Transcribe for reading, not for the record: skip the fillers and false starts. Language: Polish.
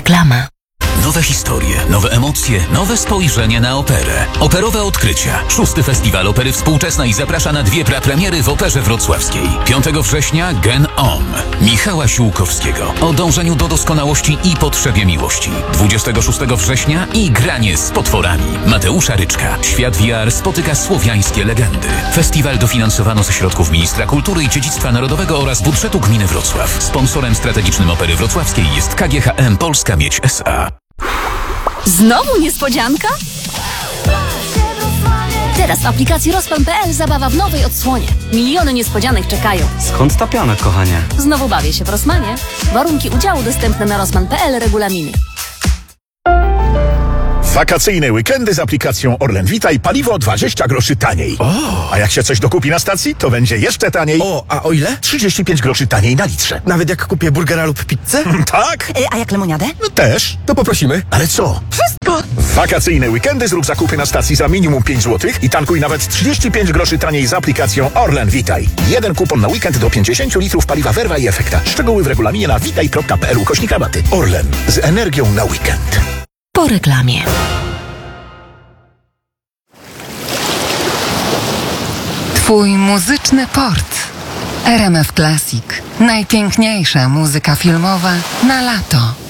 Reklama. Nowe historie, nowe emocje, nowe spojrzenie na operę. Operowe odkrycia. 6. Festiwal Opery Współczesnej zaprasza na 2 prapremiery w Operze Wrocławskiej. 5 września Gen Om Michała Siłkowskiego o dążeniu do doskonałości i potrzebie miłości. 26 września i granie z potworami Mateusza Ryczka. Świat VR spotyka słowiańskie legendy. Festiwal dofinansowano ze środków Ministra Kultury i Dziedzictwa Narodowego oraz budżetu Gminy Wrocław. Sponsorem strategicznym Opery Wrocławskiej jest KGHM Polska Miedź S.A. Znowu niespodzianka? Teraz w aplikacji Rosman.pl zabawa w nowej odsłonie. Miliony niespodzianek czekają. Skąd ta piana, kochanie? Znowu bawię się w Rosmanie. Warunki udziału dostępne na Rosman.pl, regulaminy. Wakacyjne weekendy z aplikacją Orlen Witaj, paliwo 20 groszy taniej. A jak się coś dokupi na stacji, to będzie jeszcze taniej. A o ile? 35 groszy taniej na litrze. Nawet jak kupię burgera lub pizzę? Tak? A jak lemoniadę? No też. To poprosimy. Ale co? Wszystko! W wakacyjne weekendy zrób zakupy na stacji za minimum 5 zł i tankuj nawet 35 groszy taniej z aplikacją Orlen Witaj. 1 kupon na weekend do 50 litrów paliwa Verva i Efekta. Szczegóły w regulaminie na witaj.pl/rabaty. Orlen. Z energią na weekend. Po reklamie. Twój muzyczny port. RMF Classic. Najpiękniejsza muzyka filmowa na lato.